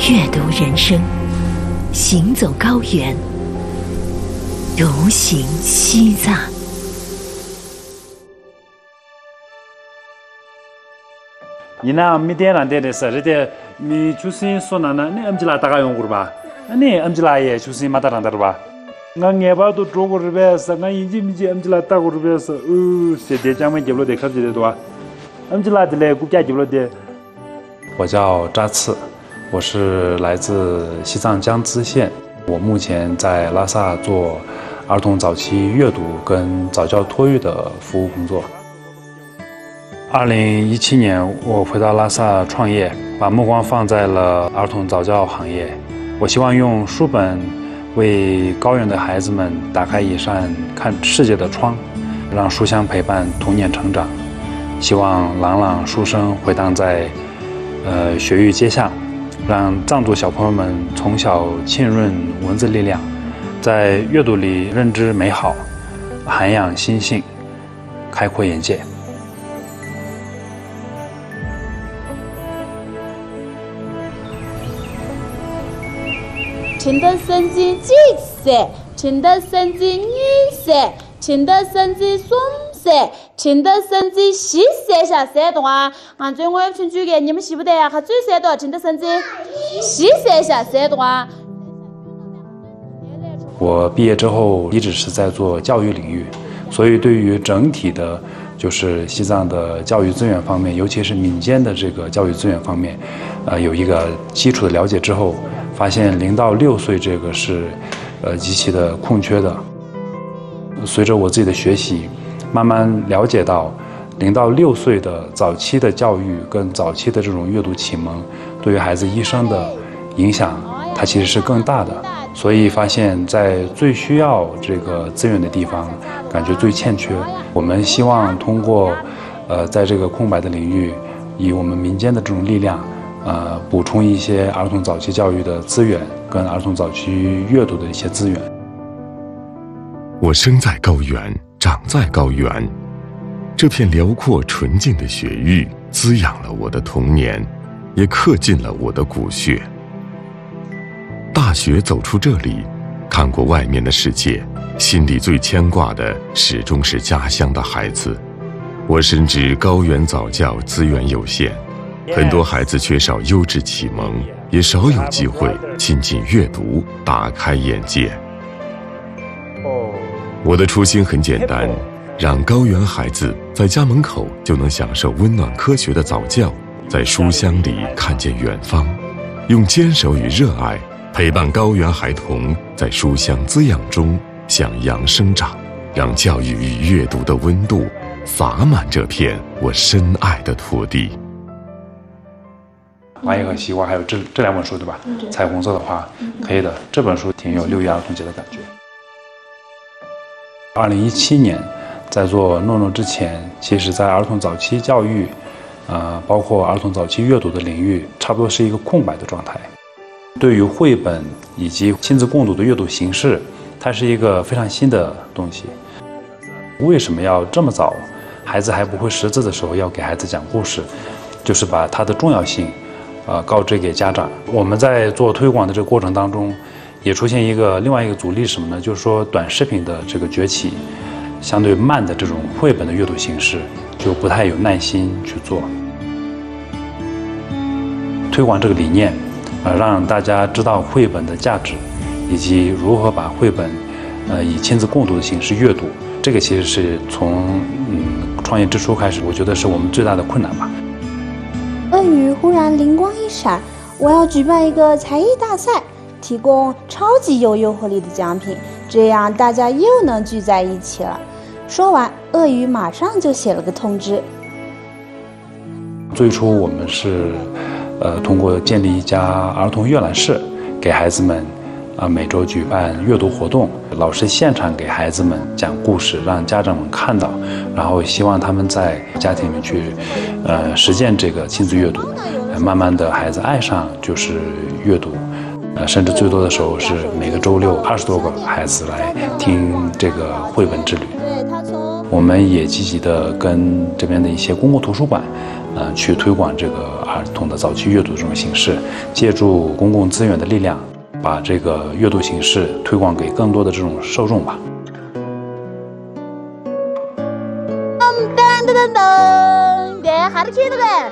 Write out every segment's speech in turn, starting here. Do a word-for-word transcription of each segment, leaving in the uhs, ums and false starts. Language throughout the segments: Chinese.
阅读人生，行走高原，独行西藏。 이나 미대란데서 이제 미 주신 소나나 네 엄지라 다가 용구로 봐. 아니 엄지라에 주신 마다란다로 봐. ngang 봐도 조고를 배서 나 이제 미지 엄지라 따고를 배서 으 세대장만 집로 돼 가지고 와. 엄지라들에 국가 집로 돼. 我叫扎次，我是来自西藏江孜县。我目前在拉萨做儿童早期阅读跟早教托育的服务工作。二零一七年，我回到拉萨创业，把目光放在了儿童早教行业。我希望用书本为高原的孩子们打开一扇看世界的窗，让书香陪伴童年成长。希望朗朗书声回荡在呃雪域街巷，让藏族小朋友们从小浸润文字力量，在阅读里认知美好，涵养心性，开阔眼界。 请得生机吉色，请得生机女色，请得生机松色，请得生机西色下色段。按照我群主给你们记不得呀？他最色段，请得生机西色下色段。 我毕业之后一直是在做教育领域，所以对于整体的，就是西藏的教育资源方面，尤其是民间的这个教育资源方面，呃，有一个基础的了解之后。发现零到六岁这个是，呃，极其的空缺的。随着我自己的学习，慢慢了解到，零到六岁的早期的教育跟早期的这种阅读启蒙，对于孩子一生的影响，它其实是更大的。所以发现，在最需要这个资源的地方，感觉最欠缺。我们希望通过，呃，在这个空白的领域，以我们民间的这种力量。呃，补充一些儿童早期教育的资源，跟儿童早期阅读的一些资源。 我生在高原，长在高原，这片辽阔纯净的雪域滋养了我的童年，也刻进了我的骨血。大雪走出这里，看过外面的世界，心里最牵挂的始终是家乡的孩子。我深知高原早教资源有限。很多孩子缺少优质启蒙，也少有机会亲近阅读，打开眼界。我的初心很简单，让高原孩子在家门口就能享受温暖科学的早教，在书香里看见远方，用坚守与热爱陪伴高原孩童在书香滋养中向阳生长，让教育与阅读的温度洒满这片我深爱的土地。 花叶和西瓜，还有这这两本书，对吧？嗯、彩虹色的花，可以的。这本书挺有六一儿童节的感觉。二零一七年，在做诺诺之前，其实在儿童早期教育，呃，包括儿童早期阅读的领域，差不多是一个空白的状态。对于绘本以及亲子共读的阅读形式，它是一个非常新的东西。为什么要这么早，孩子还不会识字的时候，要给孩子讲故事，就是把它的重要性。呃，告知给家长。我们在做推广的这个过程当中，也出现一个另外一个阻力，什么呢？就是说短视频的这个崛起，相对慢的这种绘本的阅读形式，就不太有耐心去做。推广这个理念，呃，让大家知道绘本的价值，以及如何把绘本，呃，以亲子共读的形式阅读。这个其实是从嗯创业之初开始，我觉得是我们最大的困难吧。 鳄鱼忽然灵光一闪，我要举办一个才艺大赛，提供超级有诱惑力的奖品，这样大家又能聚在一起了。说完，鳄鱼马上就写了个通知。 最初我们是，呃，通过建立一家儿童阅览室，给孩子们，啊、呃，每周举办阅读活动，老师现场给孩子们讲故事，让家长们看到，然后希望他们在家庭里面去。呃，实践这个亲子阅读，呃、慢慢的孩子爱上就是阅读，呃，甚至最多的时候是每个周六二十多个孩子来听这个绘本之旅。我们也积极的跟这边的一些公共图书馆， 呃，去推广这个儿童的早期阅读这种形式，借助公共资源的力量，把这个阅读形式推广给更多的这种受众吧。 噔噔噔，네 가르치는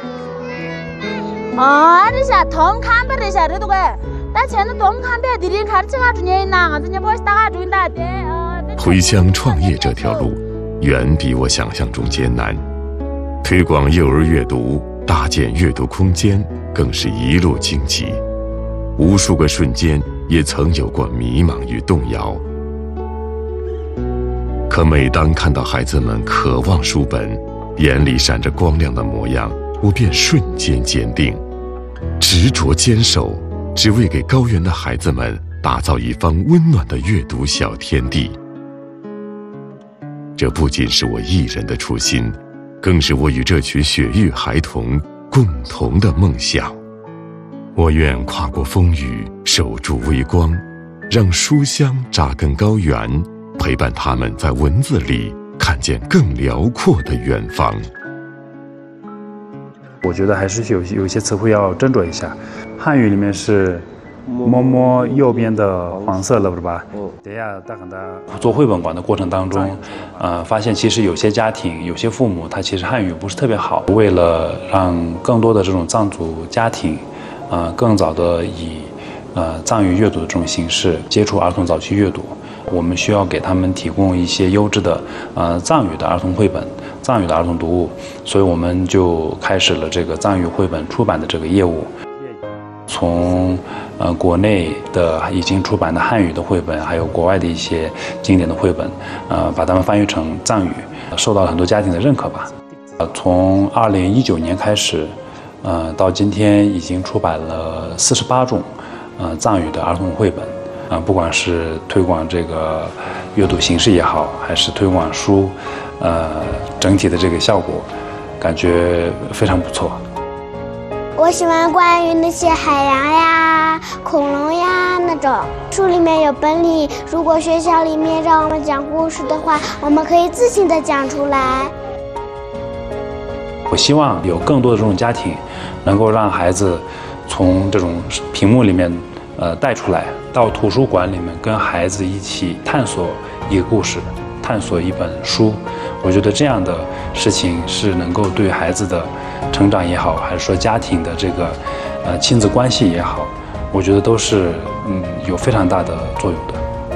아, 아저씨야, 덤 캄베르샤, 그래도 그, 나 쟤는 덤 캄베르 니린 가르쳐가지고 얘나, 어쩌냐 벌써 따가지고 있다, 네. 回乡创业这条路，远比我想象中艰难。推广幼儿阅读，搭建阅读空间，更是一路荆棘。无数个瞬间，也曾有过迷茫与动摇。可每当看到孩子们渴望书本，眼里闪着光亮的模样，我便瞬间坚定，执着坚守，只为给高原的孩子们打造一方温暖的阅读小天地。这不仅是我一人的初心，更是我与这群雪域孩童共同的梦想。我愿跨过风雨，守住微光，让书香扎根高原，陪伴他们在文字里看见更辽阔的远方。 我觉得还是有有一些词汇要斟酌一下。汉语里面是摸摸右边的黄色了，是吧？等下大可能做绘本馆的过程当中，呃，发现其实有些家庭、有些父母，他其实汉语不是特别好。为了让更多的这种藏族家庭，呃，更早的以呃藏语阅读的这种形式接触儿童早期阅读，我们需要给他们提供一些优质的呃藏语的儿童绘本、藏语的儿童读物，所以我们就开始了这个藏语绘本出版的这个业务。从呃国内的已经出版的汉语的绘本，还有国外的一些经典的绘本，呃，把它们翻译成藏语，受到了很多家庭的认可吧。呃，从二零一九年开始，呃，到今天已经出版了四十八种呃藏语的儿童绘本，啊、呃，不管是推广这个阅读形式也好，还是推广书，呃，整体的这个效果，感觉非常不错。 我喜欢关于那些海洋呀、恐龙呀那种，书里面有本领。如果学校里面让我们讲故事的话，我们可以自信地讲出来。 我希望有更多的这种家庭，能够让孩子从这种屏幕里面呃带出来，到图书馆里面跟孩子一起探索一个故事，探索一本书。我觉得这样的事情是能够对孩子的成长也好，还是说家庭的这个呃亲子关系也好，我觉得都是嗯有非常大的作用的。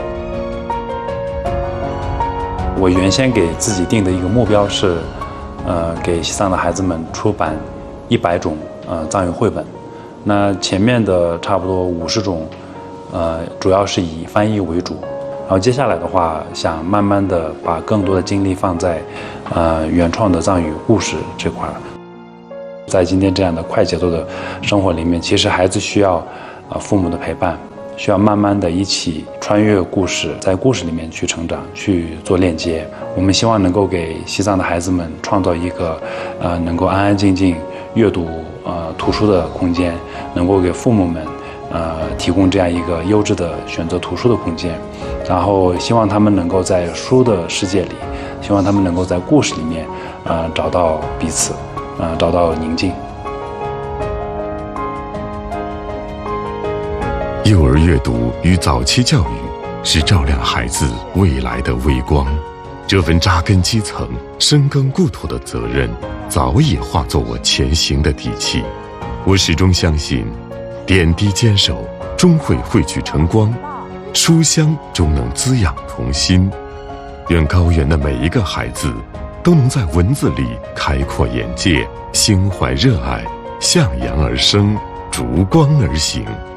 我原先给自己定的一个目标是，呃，给西藏的孩子们出版一百种呃藏语绘本。那前面的差不多五十种，呃，主要是以翻译为主。然后接下来的话，想慢慢的把更多的精力放在，呃，原创的藏语故事这块儿。在今天这样的快节奏的生活里面，其实孩子需要，呃，父母的陪伴，需要慢慢的一起穿越故事，在故事里面去成长，去做链接。我们希望能够给西藏的孩子们创造一个，呃，能够安安静静阅读呃图书的空间，能够给父母们，呃，提供这样一个优质的选择图书的空间。然后希望他们能够在书的世界里，希望他们能够在故事里面，呃，找到彼此，呃，找到宁静。 幼儿阅读与早期教育是照亮孩子未来的微光，这份扎根基层、深耕故土的责任，早已化作我前行的底气。我始终相信，点滴坚守，终会汇聚成光。书香终能滋养童心，愿高原的每一个孩子都能在文字里开阔眼界，心怀热爱，向阳而生，逐光而行。